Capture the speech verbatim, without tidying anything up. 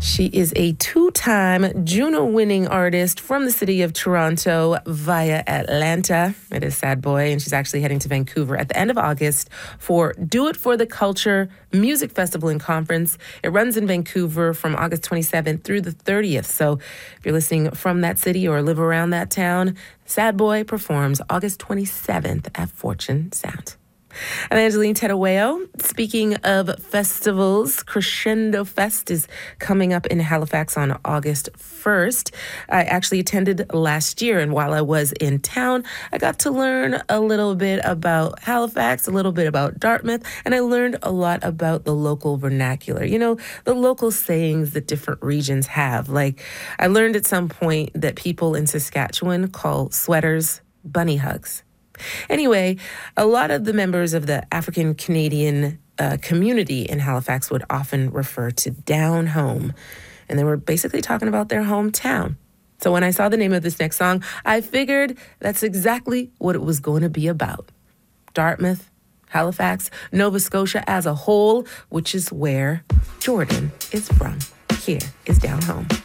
She is a two-time Juno-winning artist from the city of Toronto via Atlanta. It is Sad Boy, and she's actually heading to Vancouver at the end of August for Do It for the Culture Music Festival and Conference. It runs in Vancouver from August twenty-seventh through the thirtieth. So if you're listening from that city or live around that town, Sad Boy performs August twenty-seventh at Fortune Sound. I'm Angeline Tedaweo. Speaking of festivals, Crescendo Fest is coming up in Halifax on August first. I actually attended last year, and while I was in town, I got to learn a little bit about Halifax, a little bit about Dartmouth, and I learned a lot about the local vernacular. You know, the local sayings that different regions have. Like, I learned at some point that people in Saskatchewan call sweaters bunny hugs. Anyway, a lot of the members of the African Canadian uh, community in Halifax would often refer to down home, and they were basically talking about their hometown. So when I saw the name of this next song, I figured that's exactly what it was going to be about. Dartmouth, Halifax, Nova Scotia as a whole, which is where Jordan is from. Here is Down Home.